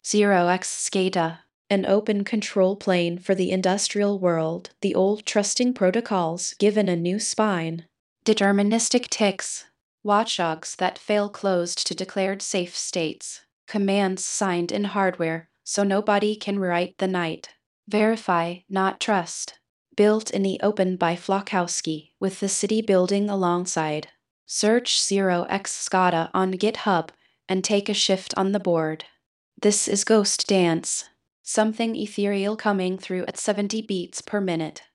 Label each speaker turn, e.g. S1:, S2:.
S1: 0x SCADA, an open control plane for the industrial world, the old trusting protocols given a new spine. Deterministic ticks, watchdogs that fail closed to declared safe states, commands signed in hardware so nobody can rewrite the night. Verify, not trust. Built in the open by Flokowski, with the city building alongside. Search 0x SCADA on GitHub and take a shift on the board. This is Ghost Dance, something ethereal coming through at 70 beats per minute.